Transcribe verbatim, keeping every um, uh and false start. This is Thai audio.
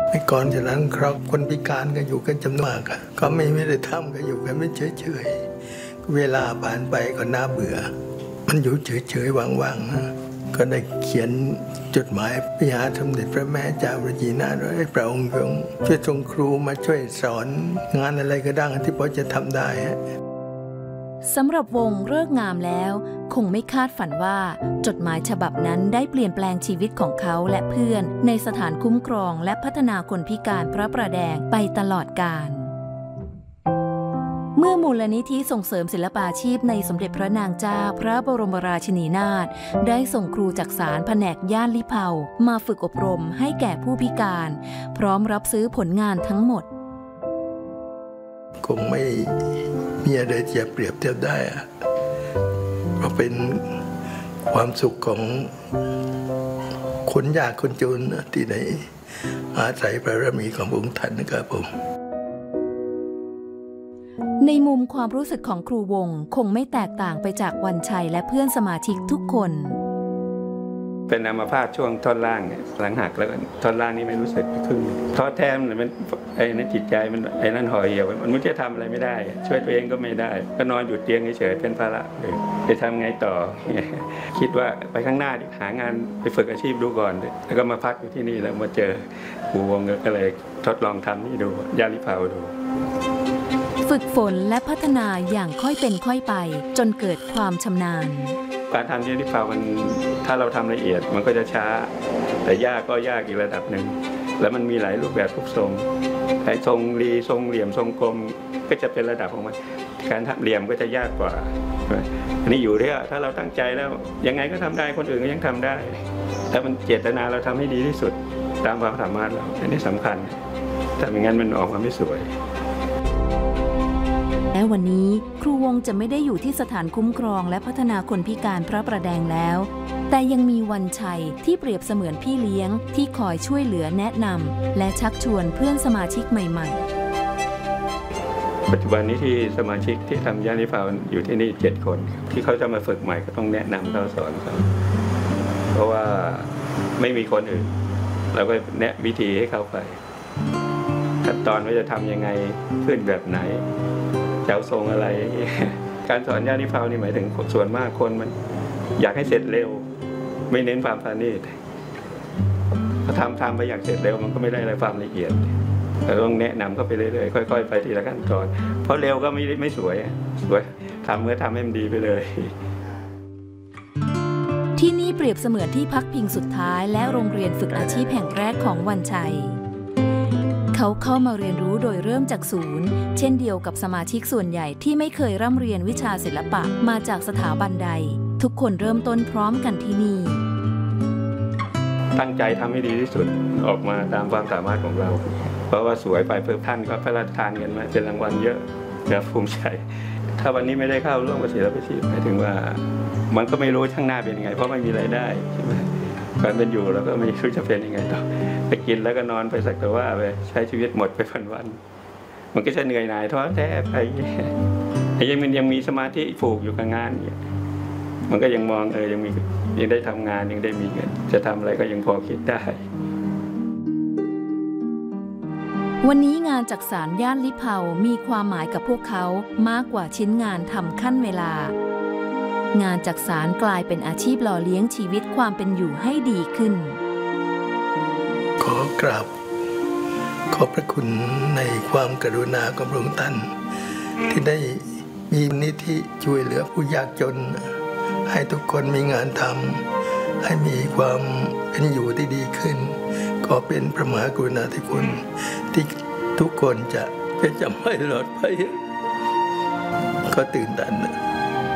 ไม่ก่อนจากนั้นครับคนพิการก็อยู่กันจำนวนมากก็ไม่ไม่ได้ทำก็อยู่กันไม่เฉยๆเวลาผ่านไปก็น่าเบื่อมันอยู่เฉยๆว่างๆก็ได้เขียนจดหมายไปหาสมเด็จพระแม่เจ้าพระจีนาว่าให้พระองค์ช่วยส่งครูมาช่วยสอนงานอะไรก็ได้ที่พอจะทำได้สำหรับวงฤกษ์งามแล้วคงไม่คาดฝันว่าจดหมายฉบับนั้นได้เปลี่ยนแปลงชีวิตของเขาและเพื่อนในสถานคุ้มครองและพัฒนาคนพิการพระประแดงไปตลอดกาลเมื่อมูลนิธิส่งเสริมศิลปาชีพในสมเด็จพระนางเจ้าพระบรมราชินีนาถได้ส่งครูจักษานแผนกย่านลิเภามาฝึกอบรมให้แก่ผู้พิการพร้อมรับซื้อผลงานทั้งหมดคงไม่มีอะไรจะเปรียบเทียบได้เพราะเป็นความสุขของคนยากคนจนที่ไหนอาศัยพระบารมีของพระองค์ท่านนะครับผมในมุมความรู้สึกของครูวงคงไม่แตกต่างไปจากวันชัยและเพื่อนสมาชิกทุกคนเป็นอัมพาตช่วงท่อนล่างหลังหักแล้วท่อนล่างนี่ไม่รู้สึกครึ่งท้อแท้มันไอ้นั่นจิตใจมันไอ้นั่นห่อเหี่ยวมันไม่จะทำอะไรไม่ได้ช่วยตัวเองก็ไม่ได้ก็นอนอยู่เตียงเฉยๆเป็นภาระเลยจะทำไงต่อคิดว่าไปข้างหน้าหางานไปฝึกอาชีพดูก่อนแล้วก็มาพักอยู่ที่นี่แล้วมาเจอครูวงก็เลยทดลองทำนี่ดูย่านลิเภาดูฝึกฝนและพัฒนาอย่างค่อยเป็นค่อยไปจนเกิดความชำนาญการทำย่านลิเภามันถ้าเราทำละเอียดมันก็จะช้าแต่ยากก็ยากอีกระดับหนึ่งแล้วมันมีหลายรูปแบบทุกทรงไอ้ทรงรีทรงเหลี่ยมทรงกลมก็จะเป็นระดับของมันการทำเหลี่ยมก็จะยากกว่าอันนี้อยู่ที่ถ้าเราตั้งใจแล้วยังไงก็ทำได้คนอื่นก็ยังทำได้ถ้ามันเจตนาเราทำให้ดีที่สุดตามความสามารถเราอันนี้สำคัญแต่ไม่งั้นมันออกมาไม่สวยและวันนี้ครูวงจะไม่ได้อยู่ที่สถานคุ้มครองและพัฒนาคนพิการพระประแดงแล้วแต่ยังมีวันชัยที่เปรียบเสมือนพี่เลี้ยงที่คอยช่วยเหลือแนะนำและชักชวนเพื่อนสมาชิกใหม่ๆปัจจุบันนี้ที่สมาชิกที่ทำย่านลิเภาอยู่ที่นี่เจ็ดคนที่เขาจะมาฝึกใหม่ก็ต้องแนะนำเขาสอนเขาเพราะว่าไม่มีคนอื่นเราก็แนะวิธีให้เขาไปขั้นตอนว่าจะทำยังไงขึ้นแบบไหนแถวทรงอะไรการสอนย่านลิเภานี่หมายถึงส่วนมากคนมันอยากให้เสร็จเร็วไม่เน้นความประณีตถ้าทำทำไปอยากเสร็จเร็วมันก็ไม่ได้อะไรความละเอียดเราต้องแนะนำเขาไปเรื่อยๆค่อยๆไปทีละขั้นตอนเพราะเร็วก็ไม่ไม่สวยสวยทำเมื่อทำให้มันดีไปเลยที่นี่เปรียบเสมือนที่พักพิงสุดท้ายและโรงเรียนฝึกอาชีพแห่งแรกของวันชัยเขาเข้ามาเรียนรู้โดยเริ่มจากศูนย์เช่นเดียวกับสมาชิกส่วนใหญ่ที่ไม่เคยร่ำเรียนวิชาศิลปะมาจากสถาบันใดทุกคนเริ่มต้นพร้อมกันที่นี่ตั้งใจทำให้ดีที่สุดออกมาตามความสามารถของเราเพราะว่าสวยไปเพิ่มท่านก็พระราชทานกันมาเป็นรางวัลเยอะแบบภูมิใจถ้าวันนี้ไม่ได้เข้าร่วมกับศิลปาชีพหมายถึงว่ามันก็ไม่รู้ข้างหน้าเป็นยังไงเพราะไม่มีรายได้ใช่ไหมการเป็นอยู่เราก็ไม่รู้จะเป็นยังไงต่อไปกินแล้วก็นอนไปสักแต่ว่าไปใช้ชีวิตหมดไปวันๆมันก็จะเหนื่อยหน่ายท้อแท้ไปยังมันยังมีสมาธิผูกอยู่กับงานเนี่ยมันก็ยังมองเออยังมียังได้ทำงานยังได้มีเงินจะทำอะไรก็ยังพอคิดได้วันนี้งานจักสานย่านลิเภามีความหมายกับพวกเขามากกว่าชิ้นงานทำขั้นเวลางานจักสานกลายเป็นอาชีพหล่อเลี้ยงชีวิตความเป็นอยู่ให้ดีขึ้นขอกราบขอบพระคุณในความกรุณาของพระองค์ท่านที่ได้มีนิธิช่วยเหลือผู้ยากจนให้ทุกคนมีงานทำให้มีความเป็นอยู่ที่ดีขึ้นก็เป็นพระมหากรุณาธิคุณที่ทุกคนจะจะจำให้หลอดไปก็ตื่นตัน